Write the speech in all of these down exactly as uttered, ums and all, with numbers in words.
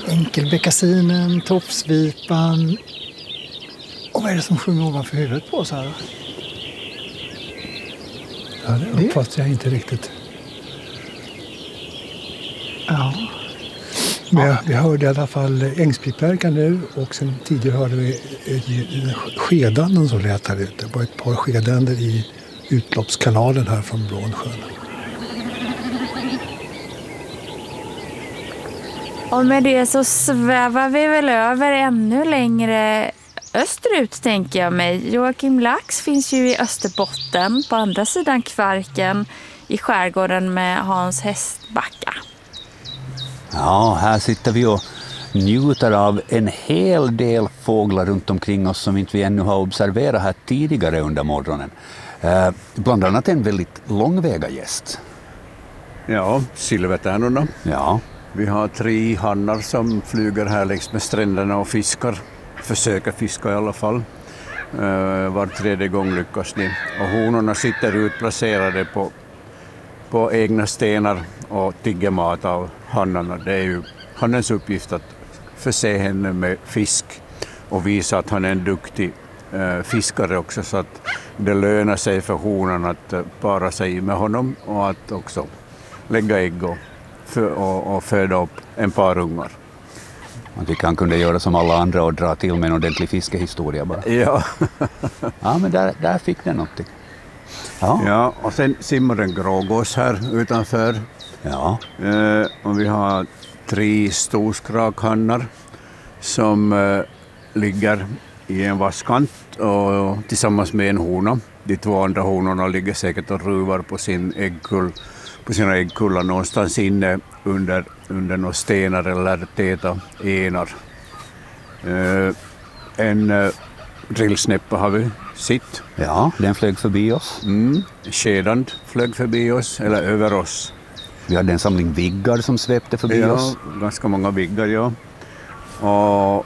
enkelbeckasinen, tofsvipan. Och vad är det som sjunger ovanför huvudet på oss här? Ja, det uppfattar jag inte riktigt. Ja. Men jag, vi hörde i alla fall ängspipverka nu och sen tidigare hörde vi skedanden som lät här ute. Det var ett par skedanden i utloppskanalen här från Brånsjön. Och med det så svävar vi väl över ännu längre österut, tänker jag mig. Joakim Lax finns ju i Österbotten, på andra sidan Kvarken, i skärgården med Hans Hästbacka. Ja, här sitter vi och njuter av en hel del fåglar runt omkring oss som inte vi ännu har observerat här tidigare under morgonen. Eh, bland annat en väldigt långväga gäst. Ja, silvertärnorna. Ja. Vi har tre hannar som flyger här längs med stränderna och fiskar. Försöker fiska i alla fall. Uh, var tredje gång lyckas de. Och honorna sitter utplacerade på, på egna stenar och tigger mat av hannarna. Det är ju hannens uppgift att förse henne med fisk och visa att han är en duktig uh, fiskare också, så att det lönar sig för honan att uh, para sig med honom och att också lägga ägg och, för, och, och föda upp en par ungar. Man tycker han kunde göra som alla andra och dra till med en ordentlig fiskehistoria bara. Ja. Ja, men där, där fick det någonting. Ja. Ja, och sen simmar en grågås här utanför. Ja. Eh, och vi har tre storskrakhannar som eh, ligger i en vasskant och tillsammans med en hona. De två andra honorna ligger säkert och ruvar på sin äggkull, på sina äggkullar någonstans inne under, under några stenar eller täta enar. Uh, en uh, drillsnäppa har vi sitt. Ja, den flög förbi oss. Mm. Skedand flög förbi oss, eller över oss. Vi hade en samling viggar som svepte förbi ja, oss. Ganska många viggar, ja. Och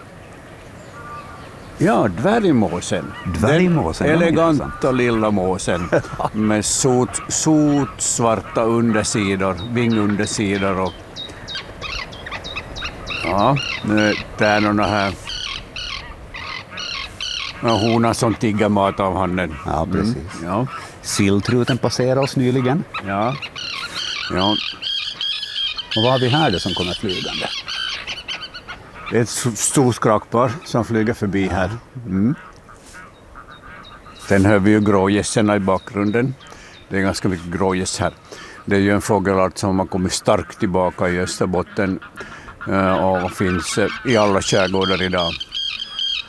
ja, dvärgmåsen. Dvärgmåsen. Den eleganta lilla måsen med sot, sot svarta undersidor, vingundersidor och ja, nu är tärnorna här. Och hona som tigger mat av handen. Ja, precis. Mm, ja. Silltruten passerade oss nyligen. Ja. Ja. Och vad har vi här då som kommer flygande? Det är ett stort skrakpar som flyger förbi här. Mm. Sen hör vi ju grågässerna i bakgrunden. Det är ganska mycket grågäss här. Det är ju en fågelart som har kommit starkt tillbaka i Österbotten och finns i alla skärgårdar idag.